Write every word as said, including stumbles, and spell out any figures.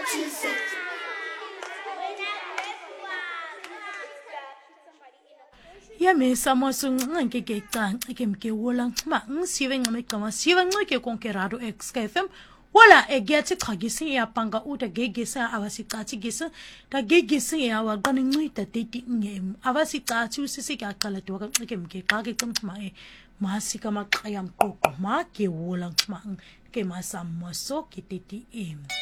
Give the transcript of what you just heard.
Ya me samoso ngeke ke can ke mke wola ma ngisiwe ngame kama siwe ngeke konkerado X K F M wala egeti khagisi ya panga uta gegesa abasiqathi gisa da gegisi ya waqana ncida teti ngem abasiqathi usisi ke aqala doka ke mke xa ke cimma e masika maqaya mqoqo ma ke wola ngma ke masamoso ke teti em